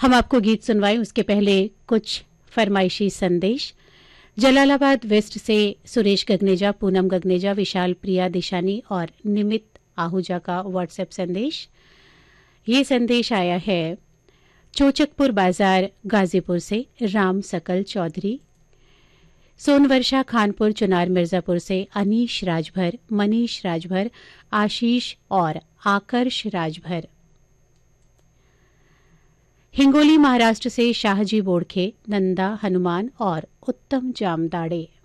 हम आपको गीत सुनवाएं उसके पहले कुछ फरमाइशी संदेश। जलालाबाद वेस्ट से सुरेश गगनेजा, पूनम गगनेजा, विशाल प्रिया दिशानी और निमित आहूजा का व्हाट्सएप संदेश। ये संदेश आया है चोचकपुर बाजार गाजीपुर से राम सकल चौधरी, सोनवर्षा खानपुर चुनार मिर्जापुर से अनीश राजभर, मनीष राजभर, आशीष और आकर्ष राजभर। हिंगोली महाराष्ट्र से शाहजी बोड़खे, नंदा हनुमान और उत्तम जामदाड़े।